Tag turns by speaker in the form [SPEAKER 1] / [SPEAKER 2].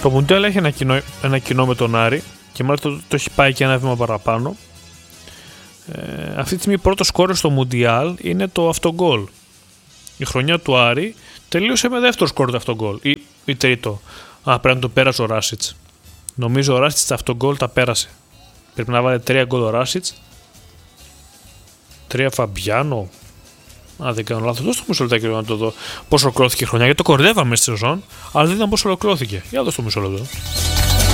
[SPEAKER 1] Το Μουντιάλ έχει ένα κοινό με τον Άρη και μάλιστα το έχει πάει και ένα βήμα παραπάνω. Αυτή τη στιγμή πρώτο σκόρερ στο Μουντιάλ είναι το αυτογκόλ. Η χρονιά του Άρη τελείωσε με δεύτερο σκόρερ το αυτογκόλ ή τρίτο. Πρέπει να το πέρασε ο Ράσιτς. Νομίζω ο Ράσιτς τα αυτογκόλ τα πέρασε. Πρέπει να βάλει 3 γκολ ο Ράσιτς, 3 Φαμπιάνο. Αν δεν κάνω λάθος, δώσ' το μισό λεπτάκι να το δω πώς ολοκληρώθηκε η χρονιά. Γιατί το κορδεύαμε στη σεζόν, αλλά δεν ήταν πώς ολοκληρώθηκε. Για δώσ' το μισό λεπτό.